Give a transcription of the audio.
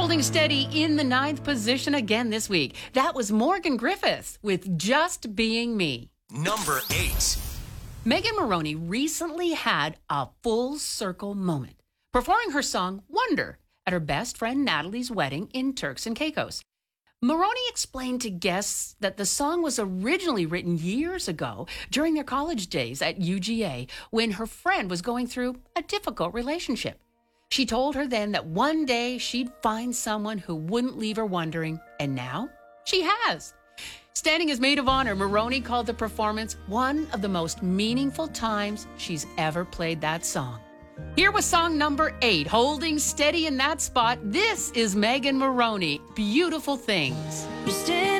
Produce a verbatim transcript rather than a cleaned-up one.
Holding steady in the ninth position again this week. That was Morgan Griffith with Just Being Me. Number eight. Megan Moroney recently had a full circle moment, performing her song Wonder at her best friend Natalie's wedding in Turks and Caicos. Moroney explained to guests that the song was originally written years ago during their college days at U G A when her friend was going through a difficult relationship. She told her then that one day she'd find someone who wouldn't leave her wondering, and now she has. Standing as maid of honor, Moroney called the performance one of the most meaningful times she's ever played that song. Here was song number eight, holding steady in that spot. This is Megan Moroney, Beautiful Things.